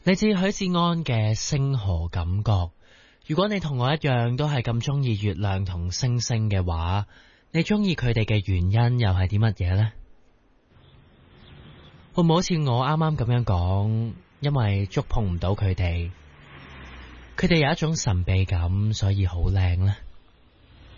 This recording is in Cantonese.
嚟自許志安嘅星河感覺。如果你同我一樣都係咁中意月亮同星星嘅話，你中意佢哋嘅原因又係啲乜嘢呢？會唔會好似我啱啱咁樣講，因為觸碰唔到佢哋，佢哋有一種神秘感，所以好靚呢？